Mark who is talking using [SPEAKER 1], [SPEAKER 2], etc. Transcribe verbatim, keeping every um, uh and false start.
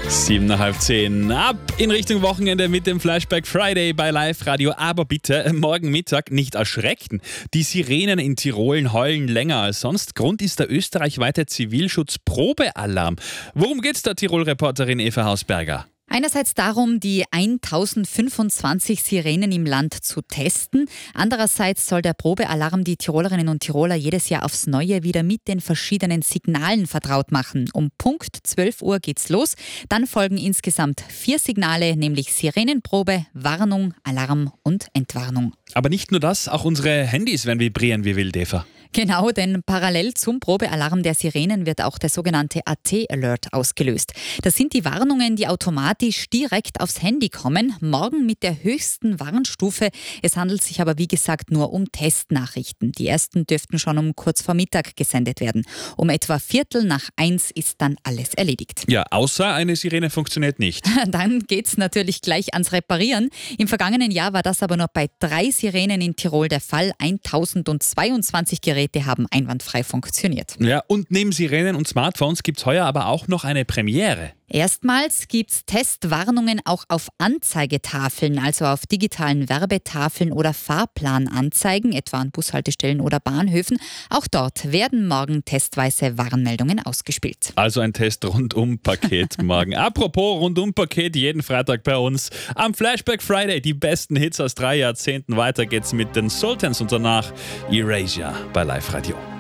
[SPEAKER 1] Sieben halb zehn. Ab in Richtung Wochenende mit dem Flashback Friday bei Live Radio. Aber bitte morgen Mittag nicht erschrecken. Die Sirenen in Tirol heulen länger als sonst. Grund ist der österreichweite Zivilschutz-Probealarm. Worum geht's der Tirol-Reporterin Eva Hausberger?
[SPEAKER 2] Einerseits darum, die tausendfünfundzwanzig Sirenen im Land zu testen. Andererseits soll der Probealarm die Tirolerinnen und Tiroler jedes Jahr aufs Neue wieder mit den verschiedenen Signalen vertraut machen. Um Punkt zwölf Uhr geht's los. Dann folgen insgesamt vier Signale, nämlich Sirenenprobe, Warnung, Alarm und Entwarnung.
[SPEAKER 1] Aber nicht nur das, auch unsere Handys werden vibrieren wie wild, Eva.
[SPEAKER 2] Genau, denn parallel zum Probealarm der Sirenen wird auch der sogenannte A T-Alert ausgelöst. Das sind die Warnungen, die automatisch direkt aufs Handy kommen, morgen mit der höchsten Warnstufe. Es handelt sich aber wie gesagt nur um Testnachrichten. Die ersten dürften schon um kurz vor Mittag gesendet werden. Um etwa Viertel nach eins ist dann alles erledigt.
[SPEAKER 1] Ja, außer eine Sirene funktioniert nicht.
[SPEAKER 2] Dann geht's natürlich gleich ans Reparieren. Im vergangenen Jahr war das aber nur bei drei Sirenen in Tirol der Fall. tausendzweiundzwanzig Geräte haben einwandfrei funktioniert.
[SPEAKER 1] Ja, und neben Sirenen und Smartphones gibt es heuer aber auch noch eine Premiere.
[SPEAKER 2] Erstmals gibt es Testwarnungen auch auf Anzeigetafeln, also auf digitalen Werbetafeln oder Fahrplananzeigen, etwa an Bushaltestellen oder Bahnhöfen. Auch dort werden morgen testweise Warnmeldungen ausgespielt.
[SPEAKER 1] Also ein Test-Rundum-Paket morgen. Apropos Rundum-Paket, jeden Freitag bei uns am Flashback Friday. Die besten Hits aus drei Jahrzehnten. Weiter geht's mit den Sultans und danach Erasure bei Live Radio.